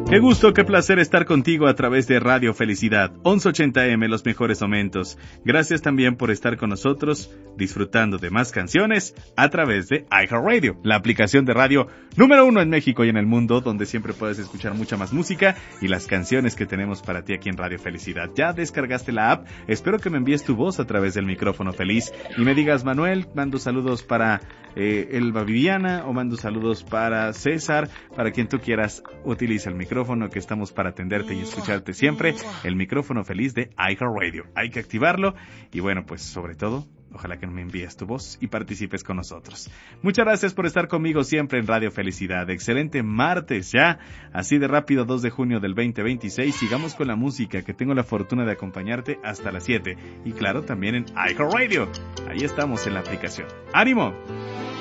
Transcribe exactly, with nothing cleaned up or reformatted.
Qué gusto, qué placer estar contigo a través de Radio Felicidad, once ochenta eme, los mejores momentos. Gracias también por estar con nosotros, disfrutando de más canciones a través de iHeartRadio, la aplicación de radio número uno en México y en el mundo, donde siempre puedes escuchar mucha más música y las canciones que tenemos para ti aquí en Radio Felicidad. ¿Ya descargaste la app? Espero que me envíes tu voz a través del micrófono feliz y me digas: Manuel, mando saludos para eh, Elba Viviana, o mando saludos para César, para quien tú quieras. Utiliza el micrófono que estamos para atenderte y escucharte siempre, el micrófono feliz de iHeartRadio. Hay que activarlo y bueno, pues sobre todo, ojalá que me envíes tu voz y participes con nosotros. Muchas gracias por estar conmigo siempre en Radio Felicidad. Excelente martes ya, así de rápido, dos de junio del veinte veintiséis. Sigamos con la música, que tengo la fortuna de acompañarte hasta las siete. Y claro, también en iHeartRadio. Ahí estamos en la aplicación. ¡Ánimo!